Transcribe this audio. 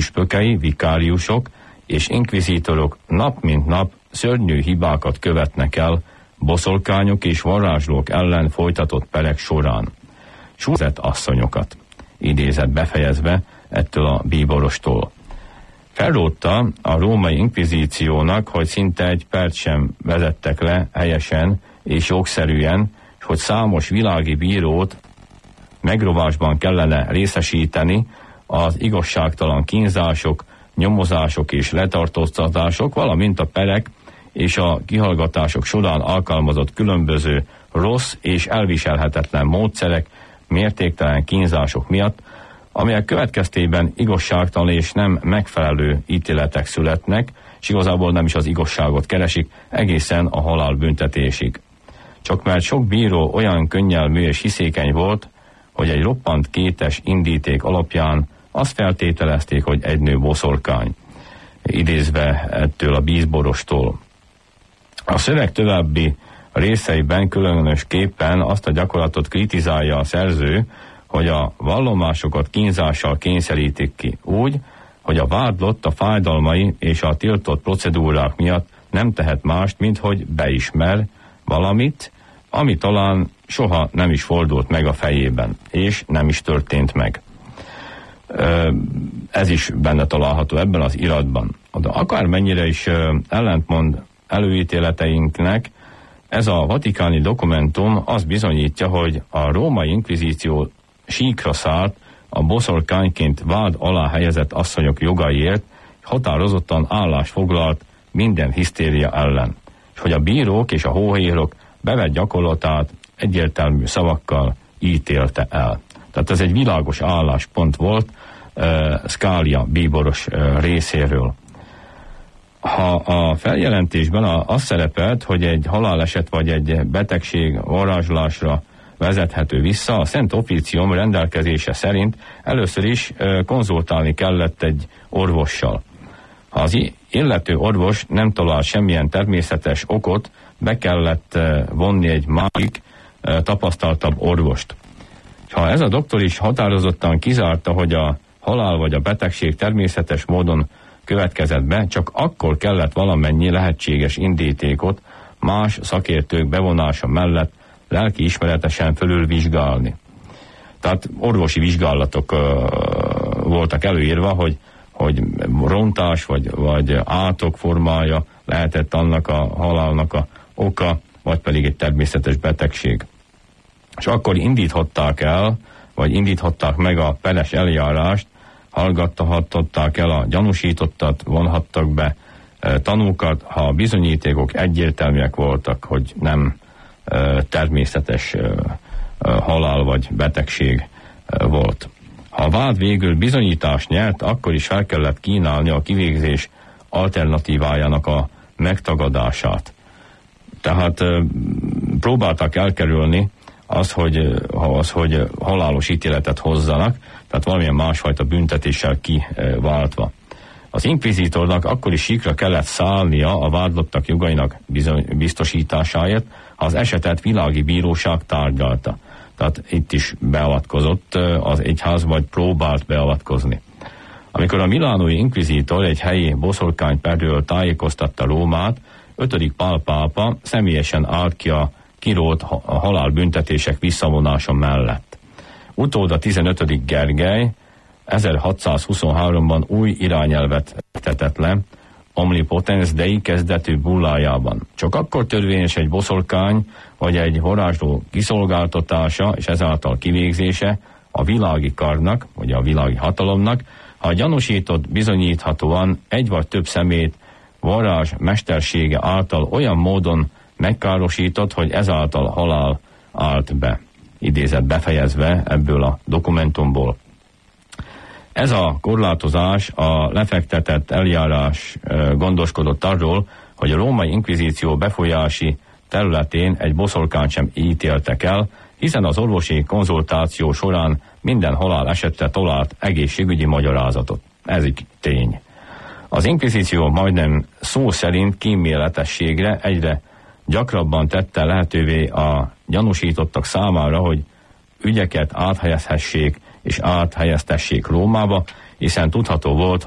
püspökei, vikáriusok és inkvizítorok nap mint nap szörnyű hibákat követnek el boszorkányok és varázslók ellen folytatott perek során. Súlyzett asszonyokat, idézett befejezve ettől a bíborostól. Felrótta a római inkvizíciónak, hogy szinte egy perc sem vezettek le helyesen és jogszerűen, és hogy számos világi bírót megrovásban kellene részesíteni az igazságtalan kínzások, nyomozások és letartóztatások, valamint a perek és a kihallgatások során alkalmazott különböző rossz és elviselhetetlen módszerek, mértéktelen kínzások miatt, amelyek következtében igazságtalan és nem megfelelő ítéletek születnek, és igazából nem is az igazságot keresik, egészen a halálbüntetésig. Csak mert sok bíró olyan könnyelmű és hiszékeny volt, hogy egy roppant kétes indíték alapján azt feltételezték, hogy egy nő boszorkány, idézve ettől a bíborostól. A szöveg további részeiben különösképpen azt a gyakorlatot kritizálja a szerző, hogy a vallomásokat kínzással kényszerítik ki úgy, hogy a vádlott a fájdalmai és a tiltott procedúrák miatt nem tehet mást, mint hogy beismer valamit, ami talán soha nem is fordult meg a fejében, és nem is történt meg. Ez is benne található ebben az iratban. De akármennyire is ellentmond előítéleteinknek, ez a vatikáni dokumentum azt bizonyítja, hogy a római inkvizíció síkra szállt a boszorkányként vád alá helyezett asszonyok jogaiért, határozottan állást foglalt minden hisztéria ellen, és hogy a bírók és a hóhérok bevett gyakorlatát egyértelmű szavakkal ítélte el. Tehát ez egy világos álláspont volt Scalia bíboros részéről. Ha a feljelentésben az szerepelt, hogy egy haláleset vagy egy betegség varázslásra vezethető vissza, a Szent Officium rendelkezése szerint először is konzultálni kellett egy orvossal. Ha az illető orvos nem talál semmilyen természetes okot, be kellett vonni egy másik tapasztaltabb orvost. Ha ez a doktor is határozottan kizárta, hogy a halál vagy a betegség természetes módon következett be, csak akkor kellett valamennyi lehetséges indítékot más szakértők bevonása mellett lelkiismeretesen fölülvizsgálni. Tehát orvosi vizsgálatok voltak előírva, hogy rontás vagy átok formája lehetett annak a halálnak a oka, vagy pedig egy természetes betegség. És akkor indíthatták meg a peres eljárást, hallgattatták el a gyanúsítottat, vonhattak be tanúkat, ha a bizonyítékok egyértelműek voltak, hogy nem természetes halál vagy betegség volt. Ha a vád végül bizonyítást nyert, akkor is fel kellett kínálni a kivégzés alternatívájának a megtagadását. Tehát próbáltak elkerülni hogy halálos ítéletet hozzanak, tehát valamilyen másfajta büntetéssel kiváltva. Az inkvizítornak akkor is síkra kellett szállnia a vádlottak jogainak biztosításáért, ha az esetet világi bíróság tárgyalta. Tehát itt is beavatkozott az egyház, vagy próbált beavatkozni. Amikor a milánói inkvizítor egy helyi boszorkányperről tájékoztatta Rómát, 5. Pál pápa személyesen állt ki a kirólt halálbüntetések visszavonása mellett. Utóda 15. Gergely 1623-ban új irányelvet tetett le Omnipotens Dei kezdetű bullájában. Csak akkor törvényes egy boszorkány vagy egy varázsló kiszolgáltatása és ezáltal kivégzése a világi karnak, vagy a világi hatalomnak, ha a gyanúsított bizonyíthatóan egy vagy több szemét varázs mestersége által olyan módon megkárosított, hogy ezáltal halál állt be. Idézet befejezve ebből a dokumentumból. Ez a korlátozás, a lefektetett eljárás gondoskodott arról, hogy a római inkvizíció befolyási területén egy boszorkányt sem ítéltek el, hiszen az orvosi konzultáció során minden halál esetre talált egészségügyi magyarázatot. Ez egy tény. Az inkvizíció majdnem szó szerint kíméletességre egyre gyakrabban tette lehetővé a gyanúsítottak számára, hogy ügyeket áthelyezhessék és áthelyeztessék Rómába, hiszen tudható volt,